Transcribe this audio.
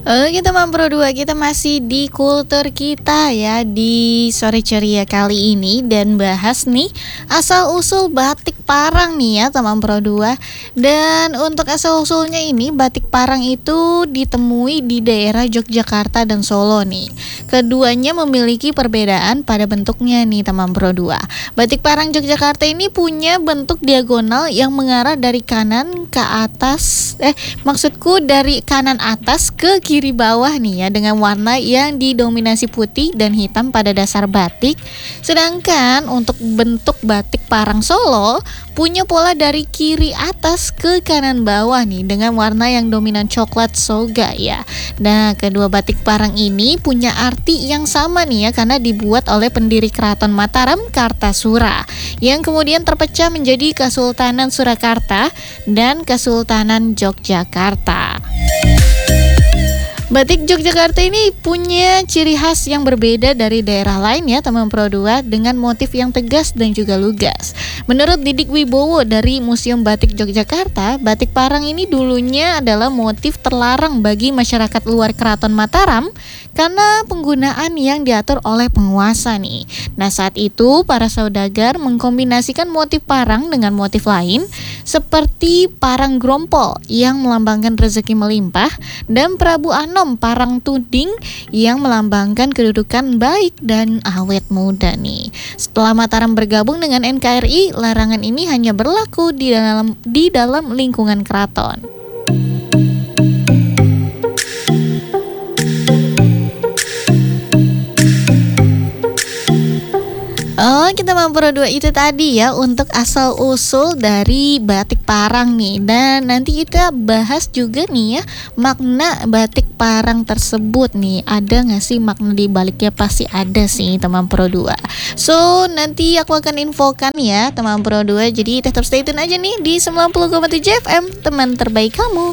Oke teman Pro 2, kita masih di kultur kita ya di sore ceria kali ini dan bahas nih asal-usul batik Parang nih ya teman Pro 2. Dan untuk asal-usulnya ini batik Parang itu ditemui di daerah Yogyakarta dan Solo nih. Keduanya memiliki perbedaan pada bentuknya nih teman Pro 2. Batik Parang Yogyakarta ini punya bentuk diagonal yang mengarah dari kanan ke atas, maksudku dari kanan atas ke kiri bawah nih ya, dengan warna yang didominasi putih dan hitam pada dasar batik. Sedangkan untuk bentuk batik Parang Solo punya pola dari kiri atas ke kanan bawah nih dengan warna yang dominan coklat soga ya. Nah, kedua batik Parang ini punya arti yang sama nih ya, karena dibuat oleh pendiri Keraton Mataram Kartasura yang kemudian terpecah menjadi Kesultanan Surakarta dan Kesultanan Yogyakarta. Batik Yogyakarta ini punya ciri khas yang berbeda dari daerah lain ya teman Pro 2, dengan motif yang tegas dan juga lugas. Menurut Didik Wibowo dari Museum Batik Yogyakarta, batik Parang ini dulunya adalah motif terlarang bagi masyarakat luar Keraton Mataram karena penggunaan yang diatur oleh penguasa nih. Nah, saat itu para saudagar mengkombinasikan motif parang dengan motif lain seperti parang grompol yang melambangkan rezeki melimpah dan Prabu Anom parang tuding yang melambangkan kedudukan baik dan awet muda nih. Setelah Mataram bergabung dengan NKRI, larangan ini hanya berlaku di dalam lingkungan keraton. Oh, kita Pro 2 itu tadi ya untuk asal-usul dari batik Parang nih. Dan nanti kita bahas juga nih ya makna batik Parang tersebut nih. Ada nggak sih makna di baliknya? Pasti ada sih teman Pro 2. So, nanti aku akan infokan ya teman Pro 2. Jadi tetap stay tune aja nih di 90,7 FM, teman terbaik kamu.